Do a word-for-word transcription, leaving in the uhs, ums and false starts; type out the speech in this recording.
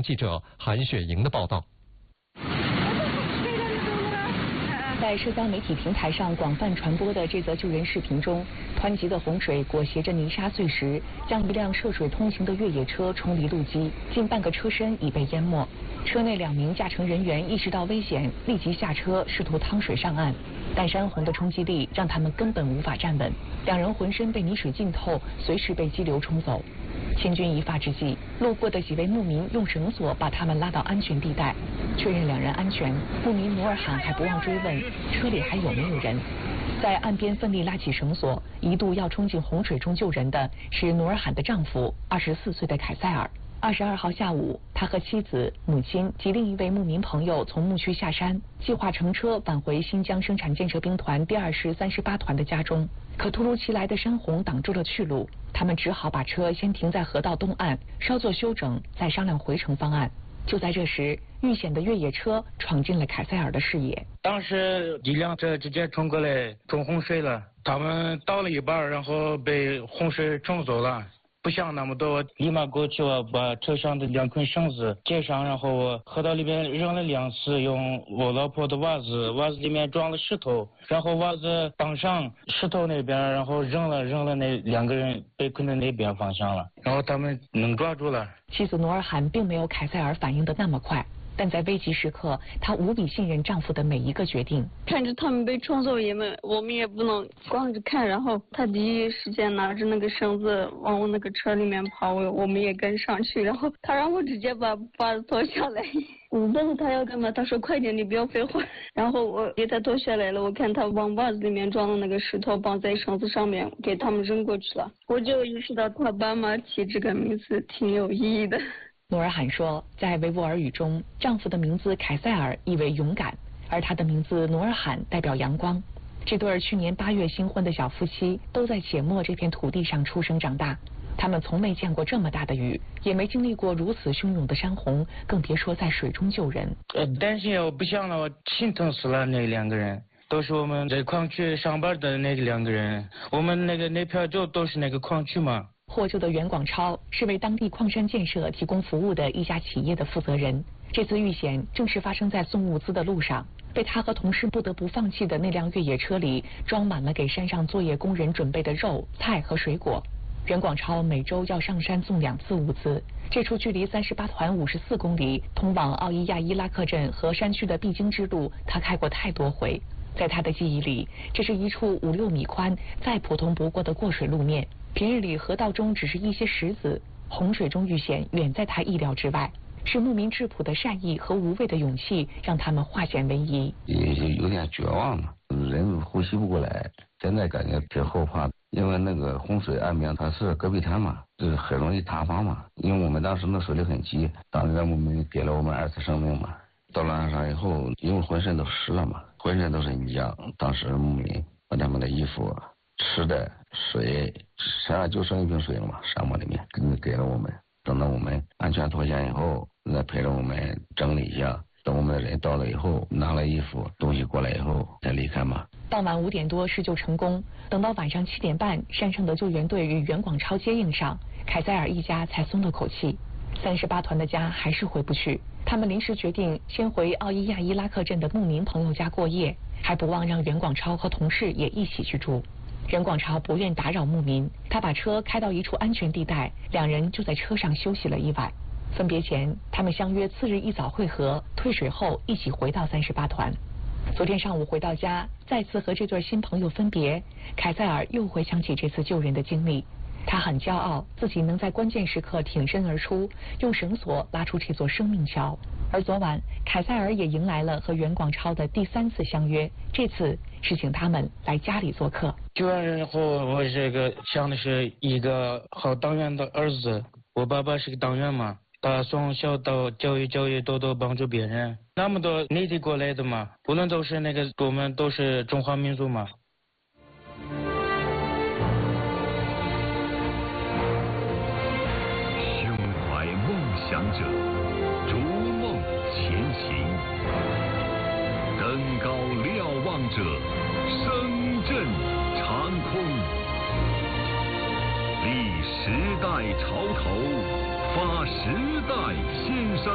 记者韩雪莹的报道。 在社交媒体平台上广泛传播的这则救援视频中，湍急的洪水裹挟着泥沙碎石，将一辆涉水通行的越野车冲离路基，近半个车身已被淹没。车内两名驾乘人员意识到危险，立即下车试图趟水上岸，但山洪的冲击力让他们根本无法站稳，两人浑身被泥水浸透，随时被激流冲走。千钧一发之际，路过的几位牧民用绳索把他们拉到安全地带，确认两人安全。牧民努尔罕还不忘追问车里还有没有人。在岸边奋力拉起绳索，一度要冲进洪水中救人的是努尔罕的丈夫，二十四岁的凯塞尔。二十二号下午，他和妻子、母亲及另一位牧民朋友从牧区下山，计划乘车返回新疆生产建设兵团第二师三十八团的家中。可突如其来的山洪挡住了去路，他们只好把车先停在河道东岸，稍作休整，再商量回程方案。就在这时，遇险的越野车闯进了凯塞尔的视野。 当时一辆车直接冲过来，冲洪水了。他们到了一半，然后被洪水冲走了。不想那么多，立马过去我把车上的两根绳子接上，然后我河道里面扔了两次，用我老婆的袜子，袜子里面装了石头，然后袜子绑上石头那边，然后扔了扔了那两个人被困在那边方向了，然后他们能抓住了。 妻子努尔罕并没有凯塞尔反应的那么快，但在危急时刻，她无比信任丈夫的每一个决定。 看着他们被冲走，也没我们也不能光着看。然后他第一时间拿着那个绳子往我那个车里面跑，我我们也跟上去。然后他让我直接把把脱下来，我问他他要干嘛，他说快点，你不要废话。然后我给他脱下来了，我看他往袜子里面装的那个石头绑在绳子上面，给他们扔过去了。我就意识到他爸妈起这个名字挺有意义的。 努尔罕说，在维吾尔语中，丈夫的名字凯塞尔意为勇敢，而他的名字努尔罕代表阳光。这对去年八月新婚的小夫妻都在且末这片土地上出生长大，他们从没见过这么大的雨，也没经历过如此汹涌的山洪，更别说在水中救人。 呃，担心我不想了，我心疼死了。那两个人都是我们在矿区上班的那两个人，我们那个那票就都是那个矿区嘛。 获救的袁广超是为当地矿山建设提供服务的一家企业的负责人。这次遇险正是发生在送物资的路上，被他和同事不得不放弃的那辆越野车里装满了给山上作业工人准备的肉、菜和水果。袁广超每周要上山送两次物资，这处距离三十八团五十四公里、通往奥伊亚伊拉克镇和山区的必经之路，他开过太多回。在他的记忆里，这是一处五六米宽、再普通不过的过水路面。平日里河道中只是一些石子，洪水中遇险远在他意料之外。是牧民质朴的善意和无畏的勇气，让他们化险为夷。 也有点绝望了，人呼吸不过来，现在感觉挺后怕的。因为那个洪水岸边它是戈壁滩嘛，就是很容易塌方嘛。因为我们当时那水流很急，当时牧民给了我们二次生命嘛。到了岸上以后，因为浑身都湿了嘛，浑身都是泥浆。当时牧民把他们的衣服、吃的、水，身上就剩一瓶水了嘛，沙漠里面给了我们。等到我们安全脱险以后，再陪着我们整理一下。等我们的人到了以后，拿了衣服东西过来以后再离开嘛。 傍晚五点多施救成功，等到晚上七点半，山上的救援队与袁广超接应上，凯塞尔一家才松了口气。三十八团的家还是回不去，他们临时决定先回奥伊亚伊拉克镇的牧民朋友家过夜，还不忘让袁广超和同事也一起去住。袁广超不愿打扰牧民，他把车开到一处安全地带，两人就在车上休息了一晚。分别前，他们相约次日一早会合，退水后一起回到三十八团。昨天上午回到家，再次和这对新朋友分别，凯塞尔又回想起这次救人的经历。他很骄傲自己能在关键时刻挺身而出，用绳索拉出这座生命桥。而昨晚，凯塞尔也迎来了和袁广超的第三次相约，这次是请他们来家里做客。 救完人后，我这个想的是一个好党员的儿子，我爸爸是个党员嘛，他从小到教育教育都都帮助别人。那么多内地过来的嘛，无论都是那个我们都是中华民族嘛。 想者逐梦前行，登高瞭望者声震长空，历时代潮头，发时代心声。